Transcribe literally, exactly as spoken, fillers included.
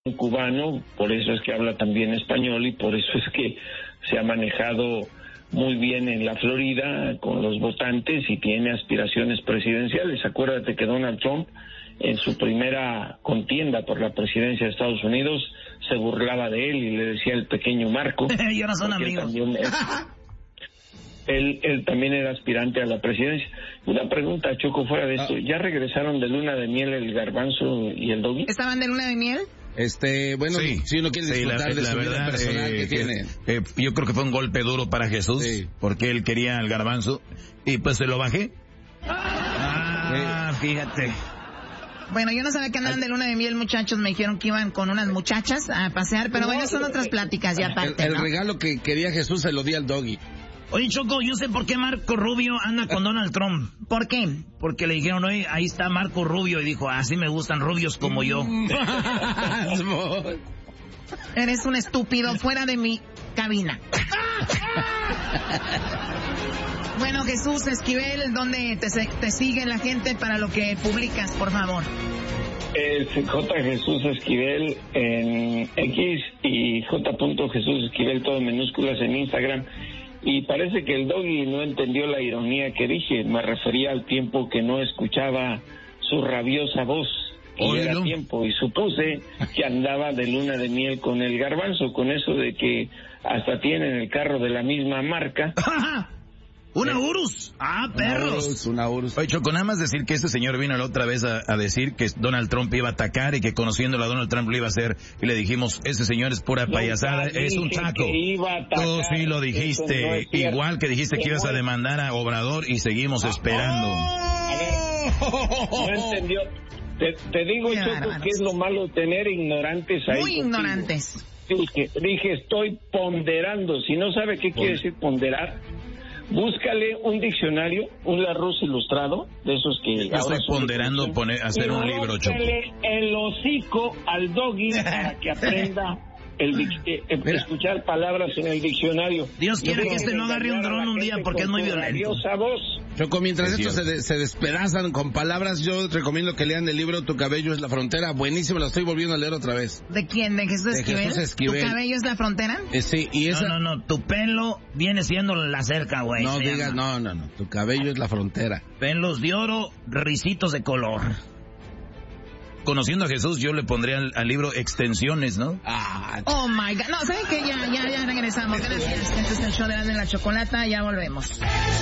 cubano, por eso es que habla también español y por eso es que se ha manejado muy bien en la Florida con los votantes y tiene aspiraciones presidenciales. Acuérdate que Donald Trump, en su primera contienda por la presidencia de Estados Unidos, se burlaba de él y le decía el pequeño Marco. Y ahora son amigos. Él también, él, él también era aspirante a la presidencia. Una pregunta, Choco, fuera de esto, ¿ya regresaron de luna de miel el Garbanzo y el Doggy? ¿Estaban de luna de miel? Este, bueno, sí, si uno quiere disfrutar sí, la, de la su verdad, vida personal eh, que tiene. Eh, yo creo que fue un golpe duro para Jesús, sí, porque él quería al Garbanzo y pues se lo bajé. Ah, sí, fíjate. Bueno, yo no sabía que andaban de luna de miel, muchachos. Me dijeron que iban con unas muchachas a pasear, pero bueno, son otras pláticas ya aparte, El, el ¿no? regalo que quería Jesús se lo di al Doggy. Oye, Choco, yo sé por qué Marco Rubio anda con Donald Trump. ¿Por qué? Porque le dijeron, oye, ahí está Marco Rubio, y dijo, así me gustan rubios como yo. Eres un estúpido, fuera de mi cabina. Bueno, Jesús Esquivel, ¿dónde te, te sigue la gente para lo que publicas, por favor? Es J. Jesús Esquivel en X y J. Jesús Esquivel, todo en minúsculas, en Instagram. Y parece que el Doggy no entendió la ironía que dije. Me refería al tiempo que no escuchaba su rabiosa voz. Y Oye, era no. tiempo, y supuse que andaba de luna de miel con el Garbanzo, con eso de que hasta tienen el carro de la misma marca. ¡Una Urus! ¡Ah, perros! Una Urus. Oye, Choco, nada más decir que este señor vino la otra vez a, a decir que Donald Trump iba a atacar y que conociéndolo a Donald Trump lo iba a hacer. Y le dijimos, ese señor es pura payasada, Nunca es un dije taco. que iba a atacar. Tú sí lo Eso dijiste, no es cierto. igual que dijiste que ibas a demandar a Obrador y seguimos esperando. A ver, no entendió. Te, te digo, Qué Choco, bárbaros. que es lo malo de tener ignorantes ahí. Muy contigo. ignorantes. Dije, dije, estoy ponderando. Si no sabe qué quiere decir ponderar, búscale un diccionario, un Larousse ilustrado, de esos que... Yo estoy ahora son ponderando de poner, hacer un libro, Choco. rómpele el hocico al Doggy para que aprenda el dic- eh, eh, escuchar palabras en el diccionario. Dios quiere No que este no agarre un engañar a la dron un día gente porque es con muy su violento. rabiosa voz. Choco, mientras Es estos se, cierto. de- se despedazan con palabras, yo recomiendo que lean el libro Tu cabello es la frontera. Buenísimo, lo estoy volviendo a leer otra vez. ¿De quién? ¿De Jesús De Esquivel? Jesús Esquivel. ¿Tu cabello es la frontera? Eh, sí, y esa... No, no, no, tu pelo viene siendo la cerca, güey. No se digas, llama. no, no, no. Tu cabello es la frontera. Pelos de oro, risitos de color. Conociendo a Jesús, yo le pondría al, al libro extensiones, ¿no? Ah, Oh my God. No, ¿saben qué? Ya, ya, ya regresamos. Gracias. Este es el show de la, de la chocolata. Ya volvemos.